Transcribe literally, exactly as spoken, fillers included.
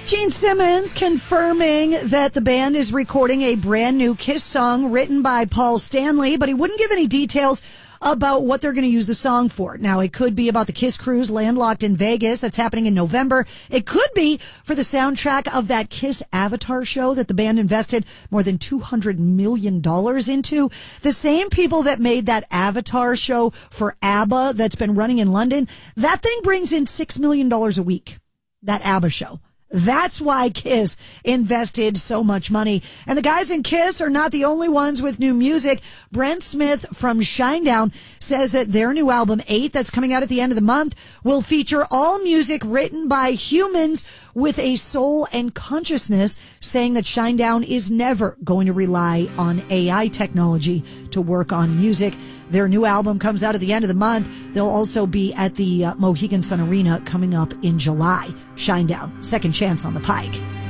Gene Simmons confirming that the band is recording a brand new Kiss song written by Paul Stanley, but he wouldn't give any details about what they're going to use the song for. Now, it could be about the Kiss cruise landlocked in Vegas that's happening in November. It could be for the soundtrack of that Kiss Avatar show that the band invested more than two hundred million dollars into. The same people that made that Avatar show for ABBA that's been running in London, that thing brings in six million dollars a week, that ABBA show. That's why Kiss invested so much money. And the guys in Kiss are not the only ones with new music. Brent Smith from Shinedown says that their new album, Eight, that's coming out at the end of the month, will feature all music written by humans with a soul and consciousness, saying that Shinedown is never going to rely on A I technology to work on music. Their new album comes out at the end of the month. They'll also be at the uh, Mohegan Sun Arena coming up in July. Shinedown, Second Chance on the Pike.